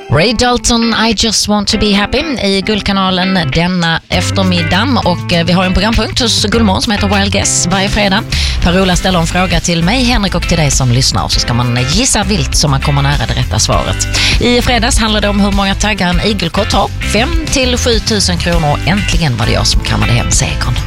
Ray Dalton, I just want to be happy i Guldkanalen denna eftermiddag. Och vi har en programpunkt hos Guldmorgon som heter Wild Guess varje fredag. Per-Ola ställer en fråga till mig, Henrik, och till dig som lyssnar. Och så ska man gissa vilt så man kommer nära det rätta svaret. I fredags handlade det om hur många taggar en igelkott har. 5 000 till 7 000 kronor. Och äntligen var det jag som kammade hem segern.